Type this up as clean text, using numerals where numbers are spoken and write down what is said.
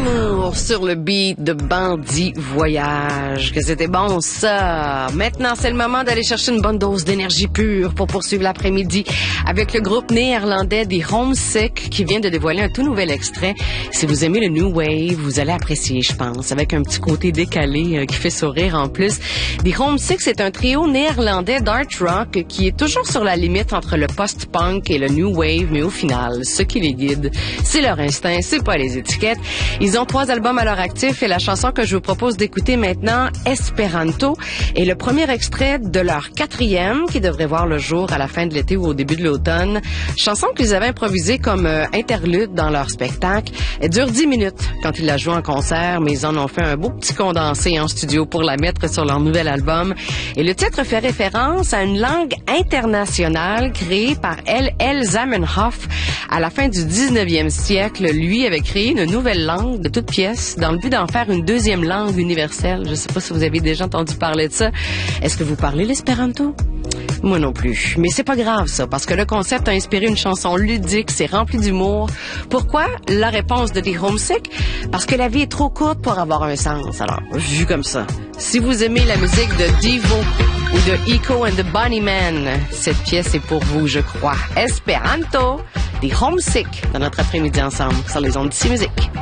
L'amour sur le beat de Bandit Voyage. Que c'était bon, ça. Maintenant, c'est le moment d'aller chercher une bonne dose d'énergie pure pour poursuivre l'après-midi avec le groupe néerlandais des Homesick qui vient de dévoiler un tout nouvel extrait. Si vous aimez le New Wave, vous allez apprécier, je pense, avec un petit côté décalé qui fait sourire en plus. Des Homesick, c'est un trio néerlandais d'art rock qui est toujours sur la limite entre le post-punk et le New Wave, mais au final, ce qui les guide, c'est leur instinct, c'est pas les étiquettes. Ils ont 3 albums à leur actif et la chanson que je vous propose d'écouter maintenant, Esperanto, est le premier extrait de leur 4e qui devrait voir le jour à la fin de l'été ou au début de l'automne. Chanson qu'ils avaient improvisée comme interlude dans leur spectacle. Elle dure 10 minutes quand ils la jouent en concert, mais ils en ont fait un beau petit condensé en studio pour la mettre sur leur nouvel album. Et le titre fait référence à une langue internationale créée par L. Zamenhof à la fin du 19e siècle. Lui avait créé une nouvelle langue de toute pièce dans le but d'en faire une deuxième langue universelle. Je ne sais pas si vous avez déjà entendu parler de ça. Est-ce que vous parlez l'espéranto? Moi non plus. Mais c'est pas grave ça, parce que le concept a inspiré une chanson ludique, c'est rempli d'humour. Pourquoi? La réponse de The Homesick? Parce que la vie est trop courte pour avoir un sens. Alors, vu comme ça, si vous aimez la musique de Devo ou de Echo and the Bunnymen, cette pièce est pour vous, je crois. Esperanto, The Homesick, dans notre après-midi ensemble sur les ondes d'ici musique.